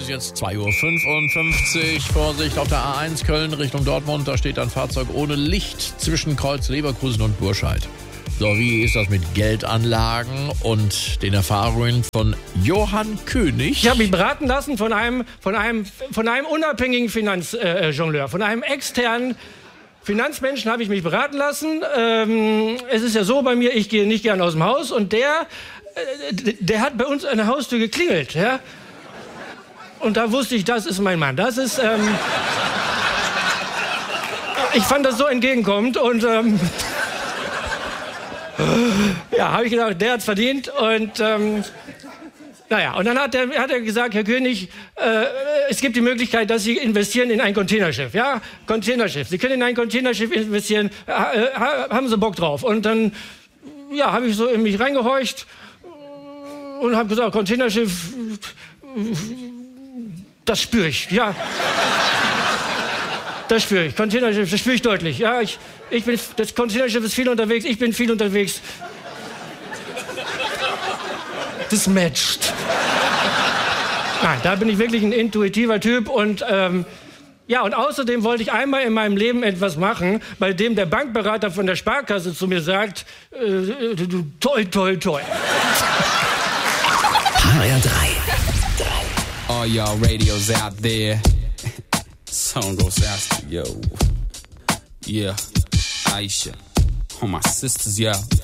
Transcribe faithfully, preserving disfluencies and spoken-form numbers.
jetzt zwei Uhr fünfundfünfzig. Vorsicht auf der A eins Köln Richtung Dortmund. Da steht ein Fahrzeug ohne Licht zwischen Kreuz Leverkusen und Burscheid. So, wie ist das mit Geldanlagen und den Erfahrungen von Johann König? Ich habe mich beraten lassen von einem, von einem, von einem unabhängigen Finanzjongleur, äh, von einem externen Finanzmenschen habe ich mich beraten lassen. Ähm, es ist ja so bei mir, ich gehe nicht gern aus dem Haus und der, äh, der hat bei uns an der Haustür geklingelt, ja. Und da wusste ich, das ist mein Mann. Das ist, ähm, ich fand das so entgegenkommend und ähm, ja, habe ich gedacht, der hat's verdient und ähm, naja, und dann hat er, hat er gesagt, Herr König, äh, es gibt die Möglichkeit, dass Sie investieren in ein Containerschiff. Ja, Containerschiff. Sie können in ein Containerschiff investieren. Äh, haben Sie Bock drauf? Und dann, ja, habe ich so in mich reingehorcht und habe gesagt, Containerschiff, das spüre ich. Ja, das spüre ich. Containerschiff, das spüre ich deutlich. Ja, ich, ich bin, das Containerschiff ist viel unterwegs. Ich bin viel unterwegs. Das matcht. Nein, da bin ich wirklich ein intuitiver Typ und ähm, ja, und außerdem wollte ich einmal in meinem Leben etwas machen, bei dem der Bankberater von der Sparkasse zu mir sagt, äh, du, toll, toll, toll. H R drei. All y'all radios out there. Song goes out to yo. Yeah, Aisha. All my sisters, yo.